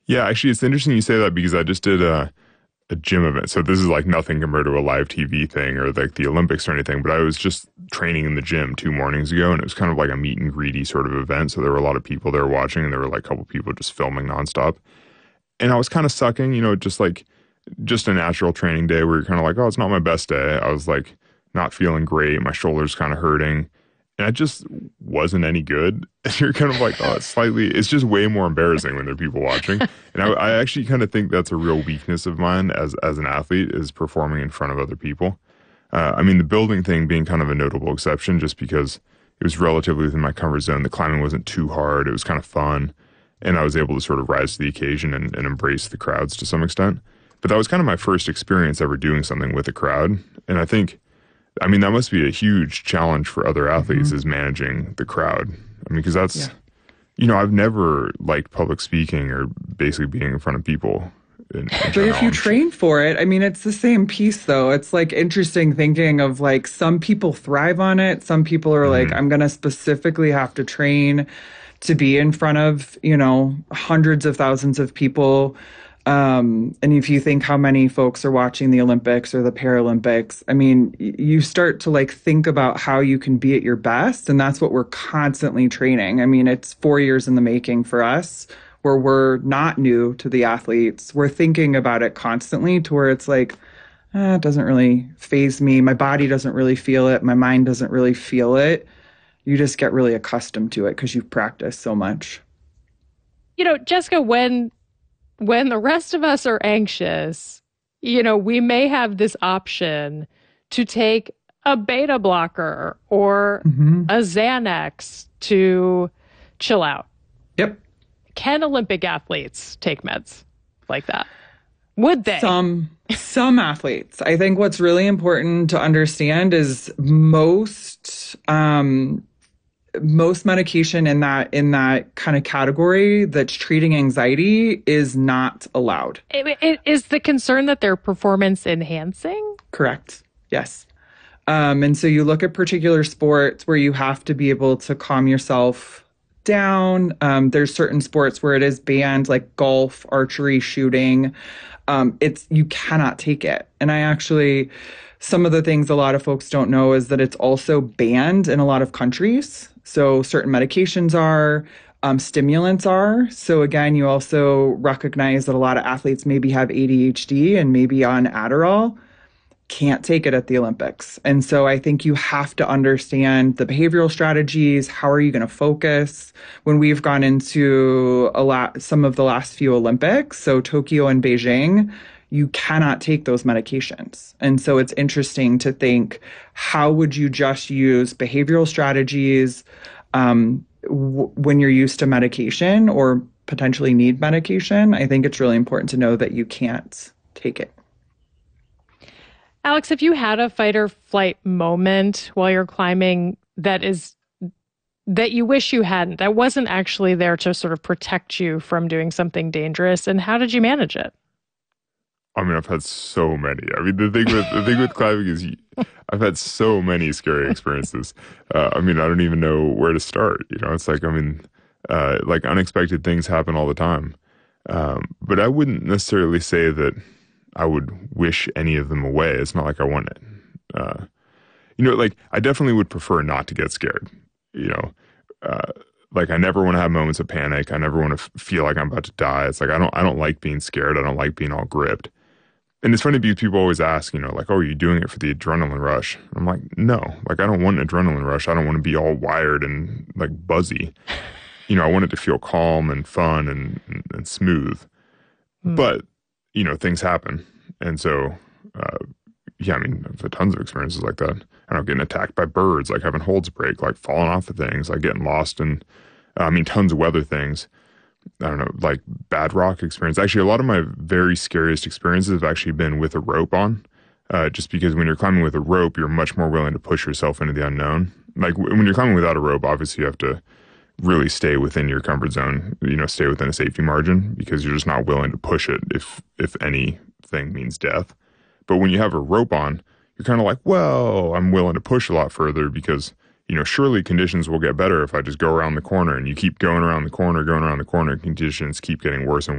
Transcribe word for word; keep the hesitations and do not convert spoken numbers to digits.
Yeah, actually, it's interesting you say that because I just did a, a gym event. So this is like nothing compared to a live T V thing or like the Olympics or anything. But I was just training in the gym two mornings ago, and it was kind of like a meet and greety sort of event. So there were a lot of people there watching, and there were like a couple people just filming nonstop. And I was kind of sucking, you know, just like just a natural training day where you're kind of like, oh, it's not my best day. I was like not feeling great. My shoulder's kind of hurting. And I just wasn't any good. And you're kind of like, oh, it's slightly, it's just way more embarrassing when there are people watching. And I, I actually kind of think that's a real weakness of mine as, as an athlete is performing in front of other people. Uh, I mean, the building thing being kind of a notable exception just because it was relatively within my comfort zone. The climbing wasn't too hard. It was kind of fun. And I was able to sort of rise to the occasion and, and embrace the crowds to some extent. But that was kind of my first experience ever doing something with a crowd. And I think, I mean, that must be a huge challenge for other athletes mm-hmm. is managing the crowd. I mean, because that's, yeah. you know, I've never liked public speaking or basically being in front of people. In, in but if you train for it, I mean, it's the same piece, though. It's like interesting thinking of like some people thrive on it. Some people are mm-hmm. like, I'm going to specifically have to train to be in front of, you know, hundreds of thousands of people. Um, and if you think how many folks are watching the Olympics or the Paralympics, I mean, you start to like think about how you can be at your best. And that's what we're constantly training. I mean, it's four years in the making for us where we're not new to the athletes. We're thinking about it constantly to where it's like, eh, it doesn't really faze me. My body doesn't really feel it. My mind doesn't really feel it. You just get really accustomed to it because you've practiced so much. You know, Jessica, when when the rest of us are anxious, you know, we may have this option to take a beta blocker or mm-hmm. a Xanax to chill out. Yep. Can Olympic athletes take meds like that? Would they? Some some athletes. I think what's really important to understand is most um, most medication in that in that kind of category that's treating anxiety is not allowed. It, it, is the concern that they're performance enhancing? Correct. Yes. Um, and so you look at particular sports where you have to be able to calm yourself down. Um, there's certain sports where it is banned, like golf, archery, shooting. Um, it's you cannot take it. And I actually, some of the things a lot of folks don't know is that it's also banned in a lot of countries. So certain medications are, um, stimulants are. So again, you also recognize that a lot of athletes maybe have A D H D and maybe on Adderall, can't take it at the Olympics. And so I think you have to understand the behavioral strategies. How are you going to focus? When we've gone into a lot, some of the last few Olympics, so Tokyo and Beijing, you cannot take those medications. And so it's interesting to think, how would you just use behavioral strategies um, w- when you're used to medication or potentially need medication? I think it's really important to know that you can't take it. Alex, have you had a fight or flight moment while you're climbing that is that you wish you hadn't, that wasn't actually there to sort of protect you from doing something dangerous? And how did you manage it? I mean, I've had so many. I mean, the thing with the thing with climbing is you, I've had so many scary experiences. Uh, I mean, I don't even know where to start. You know, it's like, I mean, uh, like unexpected things happen all the time. Um, but I wouldn't necessarily say that I would wish any of them away. It's not like I want it. Uh, you know, like I definitely would prefer not to get scared. You know, uh, like I never want to have moments of panic. I never want to f- feel like I'm about to die. It's like I don't I don't like being scared. I don't like being all gripped. And it's funny because people always ask, you know, like, oh, are you doing it for the adrenaline rush? I'm like, no, like I don't want an adrenaline rush. I don't want to be all wired and like buzzy. You know, I want it to feel calm and fun and and, and smooth. Mm. But you know, things happen. And so, uh, yeah, I mean, I've had tons of experiences like that. I don't know, getting attacked by birds, like having holds break, like falling off of things, like getting lost in, uh, I mean, tons of weather things. I don't know, like bad rock experience. Actually, a lot of my very scariest experiences have actually been with a rope on, uh, just because when you're climbing with a rope, you're much more willing to push yourself into the unknown. Like when you're climbing without a rope, obviously you have to really stay within your comfort zone, you know, stay within a safety margin because you're just not willing to push it if, if anything means death. But when you have a rope on, you're kind of like, well, I'm willing to push a lot further because, you know, surely conditions will get better if I just go around the corner, and you keep going around the corner, going around the corner, conditions keep getting worse and